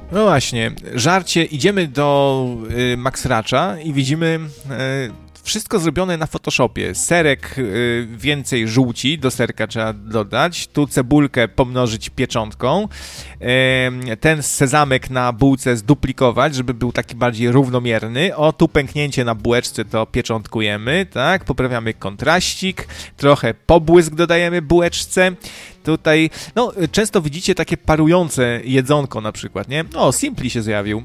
No właśnie, żarcie, idziemy do Max Racza i widzimy wszystko zrobione na Photoshopie. Serek więcej żółci, do serka trzeba dodać, tu cebulkę pomnożyć pieczątką, ten sezamek na bułce zduplikować, żeby był taki bardziej równomierny, o tu pęknięcie na bułeczce to pieczątkujemy, tak, poprawiamy kontraścik, trochę pobłysk dodajemy bułeczce. Tutaj, no, często widzicie takie parujące jedzonko na przykład, nie? O, Simpli się zjawił.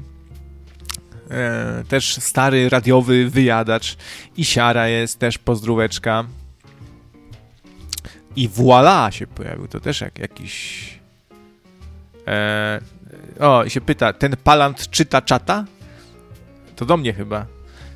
Też stary radiowy wyjadacz. I Siara jest, też pozdróweczka. I Voila się pojawił, to też jakiś... O, się pyta, ten palant czyta czata? To do mnie chyba.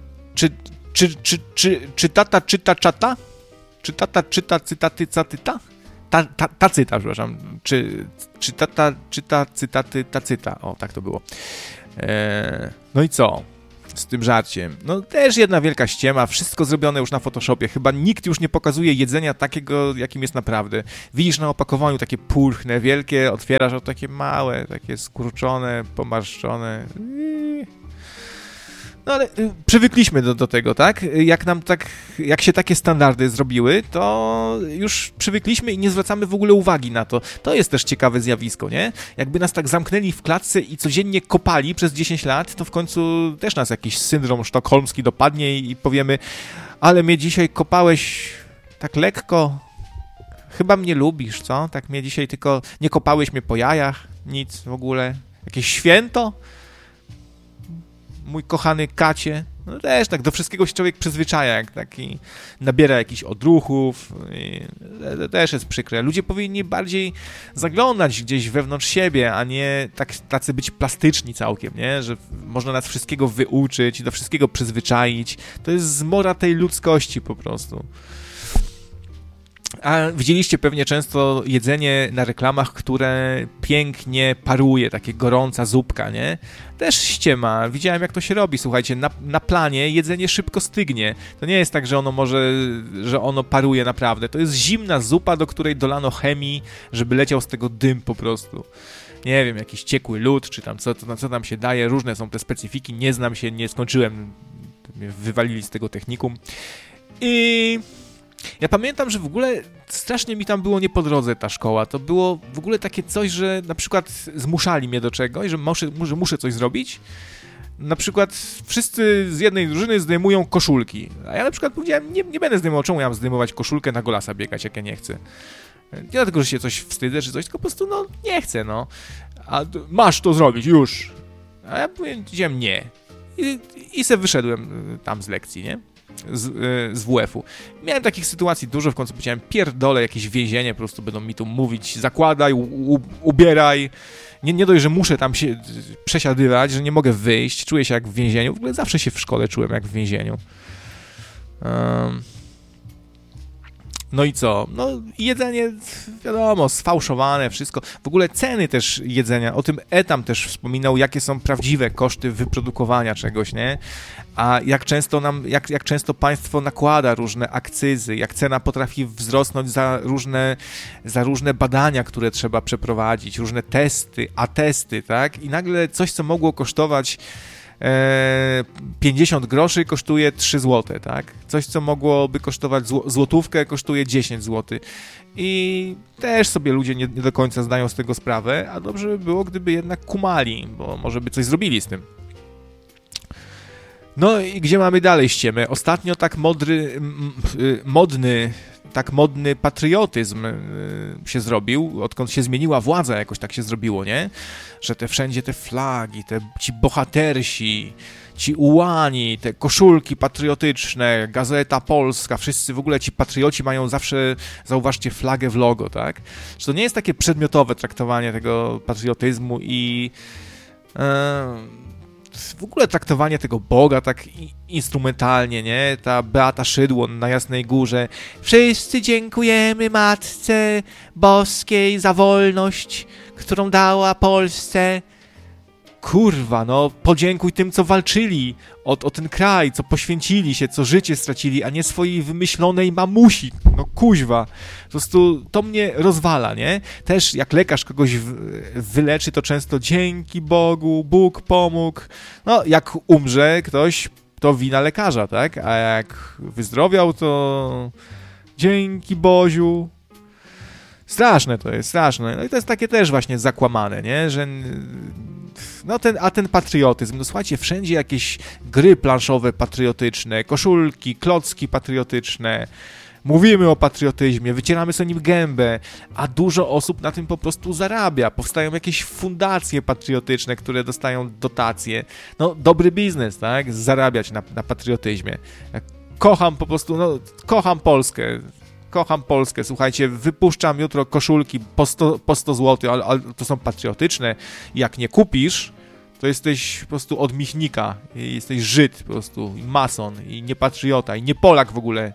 Czy tata czyta czata? Czy tata czyta cytaty catyta? Tacyta, przepraszam. Czy tata czyta cytaty tacyta? O, tak to było. No i co z tym żarciem? No też jedna wielka ściema, wszystko zrobione już na Photoshopie. Chyba nikt już nie pokazuje jedzenia takiego, jakim jest naprawdę. Widzisz na opakowaniu takie pulchne, wielkie, otwierasz, a takie małe, takie skurczone, pomarszczone. No ale przywykliśmy do tego, tak? Jak się takie standardy zrobiły, to już przywykliśmy i nie zwracamy w ogóle uwagi na to. To jest też ciekawe zjawisko, nie? Jakby nas tak zamknęli w klatce i codziennie kopali przez 10 lat, to w końcu też nas jakiś syndrom sztokholmski dopadnie i powiemy, ale mnie dzisiaj kopałeś tak lekko, chyba mnie lubisz, co? Tak mnie dzisiaj tylko, nie kopałeś mnie po jajach, nic w ogóle. Jakieś święto? Mój kochany kacie, no też tak, do wszystkiego się człowiek przyzwyczaja, jak taki nabiera jakichś odruchów, to też jest przykre. Ludzie powinni bardziej zaglądać gdzieś wewnątrz siebie, a nie tacy być plastyczni całkiem, nie? Że można nas wszystkiego wyuczyć, do wszystkiego przyzwyczaić. To jest zmora tej ludzkości po prostu. A widzieliście pewnie często jedzenie na reklamach, które pięknie paruje, takie gorąca zupka, nie? Też ściema. Widziałem, jak to się robi. Słuchajcie, na planie jedzenie szybko stygnie. To nie jest tak, że ono paruje naprawdę. To jest zimna zupa, do której dolano chemii, żeby leciał z tego dym po prostu. Nie wiem, jakiś ciekły lód, czy tam co tam się daje. Różne są te specyfiki. Nie znam się, nie skończyłem. Mnie wywalili z tego technikum. I... ja pamiętam, że w ogóle strasznie mi tam było nie po drodze ta szkoła. To było w ogóle takie coś, że na przykład zmuszali mnie do czegoś, że muszę coś zrobić. Na przykład wszyscy z jednej drużyny zdejmują koszulki. A ja na przykład powiedziałem, nie będę zdejmował, czemu ja mam zdejmować koszulkę na golasa biegać, jak ja nie chcę. Nie dlatego, że się coś wstydzę, czy coś, tylko po prostu, no, nie chcę, no. A masz to zrobić, już. A ja powiedziałem nie. I se wyszedłem tam z lekcji, nie? Z WF-u. Miałem takich sytuacji dużo, w końcu powiedziałem, pierdolę, jakieś więzienie, po prostu będą mi tu mówić, zakładaj, ubieraj. Nie dość, że muszę tam się przesiadywać, że nie mogę wyjść, czuję się jak w więzieniu. W ogóle zawsze się w szkole czułem jak w więzieniu. No i co? No jedzenie, wiadomo, sfałszowane, wszystko. W ogóle ceny też jedzenia, o tym Etam też wspominał, jakie są prawdziwe koszty wyprodukowania czegoś, nie? A jak często państwo nakłada różne akcyzy, jak cena potrafi wzrosnąć za różne badania, które trzeba przeprowadzić, różne testy, atesty, tak? I nagle coś, co mogło kosztować 50 groszy kosztuje 3 zł, tak? Coś, co mogłoby kosztować złotówkę, kosztuje 10 zł. I też sobie ludzie nie do końca zdają z tego sprawę, a dobrze by było, gdyby jednak kumali, bo może by coś zrobili z tym. No i gdzie mamy dalej ściemę? Ostatnio tak modny patriotyzm się zrobił, odkąd się zmieniła władza, jakoś tak się zrobiło, nie? Że wszędzie te flagi, ci bohatersi, ci ułani, te koszulki patriotyczne, Gazeta Polska, wszyscy w ogóle ci patrioci mają zawsze, zauważcie, flagę w logo, tak? Że to nie jest takie przedmiotowe traktowanie tego patriotyzmu i w ogóle traktowanie tego Boga tak instrumentalnie, nie? Ta Beata Szydło na Jasnej Górze. Wszyscy dziękujemy Matce Boskiej za wolność, którą dała Polsce. kurwa, no podziękuj tym, co walczyli o ten kraj, co poświęcili się, co życie stracili, a nie swojej wymyślonej mamusi. No kuźwa. Po prostu to mnie rozwala, nie? Też jak lekarz kogoś wyleczy, to często dzięki Bogu, Bóg pomógł. No jak umrze ktoś, to wina lekarza, tak? A jak wyzdrowiał, to dzięki Boziu. Straszne to jest, straszne. No i to jest takie też właśnie zakłamane, nie? Że no ten patriotyzm, no słuchajcie, wszędzie jakieś gry planszowe patriotyczne, koszulki, klocki patriotyczne, mówimy o patriotyzmie, wycieramy sobie nim gębę, a dużo osób na tym po prostu zarabia. Powstają jakieś fundacje patriotyczne, które dostają dotacje. No dobry biznes, tak? Zarabiać na patriotyzmie. Kocham po prostu, no kocham Polskę. Kocham Polskę, słuchajcie, wypuszczam jutro koszulki po 100 zł, ale to są patriotyczne. Jak nie kupisz, to jesteś po prostu od Michnika, jesteś Żyd po prostu, i mason, i nie patriota, i nie Polak w ogóle.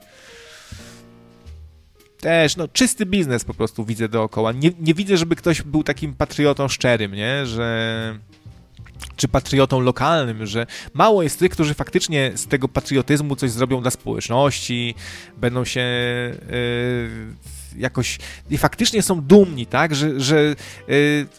Też, no czysty biznes po prostu widzę dookoła. Nie widzę, żeby ktoś był takim patriotą szczerym, nie, że... czy patriotą lokalnym, że mało jest tych, którzy faktycznie z tego patriotyzmu coś zrobią dla społeczności, będą się jakoś i faktycznie są dumni, tak, że